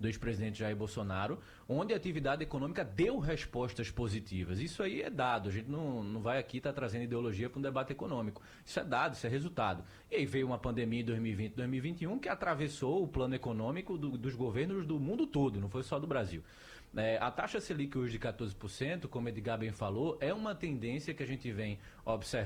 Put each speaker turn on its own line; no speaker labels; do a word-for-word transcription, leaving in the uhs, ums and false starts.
do ex-presidente Jair Bolsonaro, onde a atividade econômica deu respostas positivas. Isso aí é dado, a gente não, não vai aqui estar tá trazendo ideologia para um debate econômico. Isso é dado, isso é resultado. E aí veio uma pandemia em dois mil e vinte, dois mil e vinte e um que atravessou o plano econômico do, dos governos do mundo todo, não foi só do Brasil. É, a taxa Selic hoje de quatorze por cento, como Edgar bem falou, é uma tendência que a gente vem observando